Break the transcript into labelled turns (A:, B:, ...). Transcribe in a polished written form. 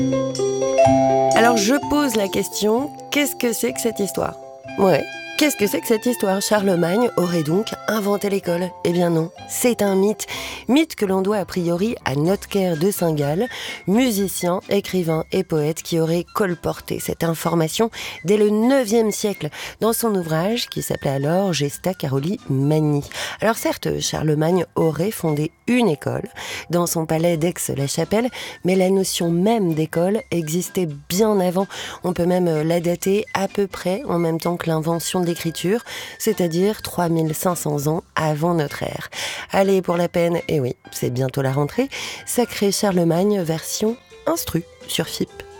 A: Alors je pose la question, qu'est-ce que c'est que cette histoire ? Ouais, qu'est-ce que c'est que cette histoire ? Charlemagne aurait donc inventé l'école ? Eh bien non, c'est un mythe. Mythe que l'on doit a priori à Notker de Saint-Gall, musicien, écrivain et poète qui aurait colporté cette information dès le 9e siècle dans son ouvrage qui s'appelait alors Gesta Caroli Magni. Alors certes, Charlemagne aurait fondé une école dans son palais d'Aix-la-Chapelle, mais la notion même d'école existait bien avant. On peut même la dater à peu près en même temps que l'invention de l'écriture, c'est-à-dire 3500 ans avant notre ère. Allez, pour la peine, et oui, c'est bientôt la rentrée, Sacré Charlemagne version instru sur FIP.